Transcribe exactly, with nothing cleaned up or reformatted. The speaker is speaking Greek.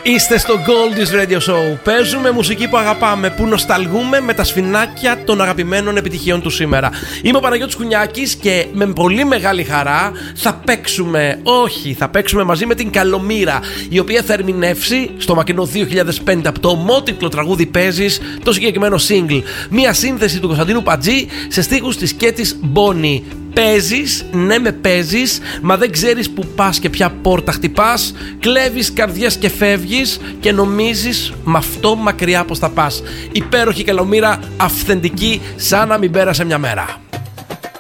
Είστε στο Goldie's Radio Show. Παίζουμε μουσική που αγαπάμε, που νοσταλγούμε με τα σφινάκια των αγαπημένων επιτυχιών του σήμερα. Είμαι ο Παναγιώτης Κουνιάκης και με πολύ μεγάλη χαρά θα παίξουμε, όχι, θα παίξουμε μαζί με την Καλομήρα, η οποία θα ερμηνεύσει στο μακρινό δύο χιλιάδες πέντε από το ομότιτλο τραγούδι Παίζεις το συγκεκριμένο single. Μία σύνθεση του Κωνσταντίνου Πατζή σε στίχους της Κέτης Μπόνη. Παίζεις, ναι με παίζεις, μα δεν ξέρεις που πας και ποια πόρτα χτυπάς. Κλέβεις καρδιές και φεύγεις και νομίζεις με αυτό μακριά πως θα πας. Υπέροχη Καλομήρα, αυθεντική, σαν να μην πέρασε μια μέρα.